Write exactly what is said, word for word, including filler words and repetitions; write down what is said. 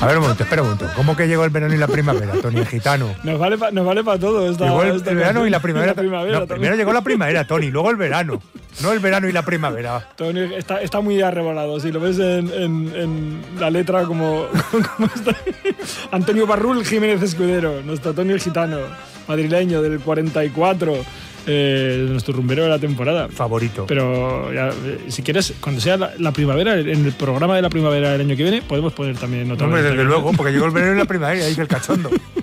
ver un momento, espera un momento. ¿Cómo que llegó el verano y la primavera, Tony, el gitano? Nos vale para vale pa todo. Esta, llegó el, esta el verano y la canción. primavera. La primavera no, primero llegó la primavera, Tony, luego el verano. No el verano y la primavera. Tony está, está muy arrebolado. Si lo ves en, en, en la letra como, como está. Antonio Barrul Jiménez Escudero, nuestro Tony el gitano, madrileño del cuarenta y cuatro. Eh, nuestro rumbero de la temporada. Favorito. Pero ya, eh, si quieres, cuando sea la, la primavera, en el programa de la primavera del año que viene, podemos poner también otra No, vez. desde luego, porque llegó el verano y la primavera, ahí dice el cachondo.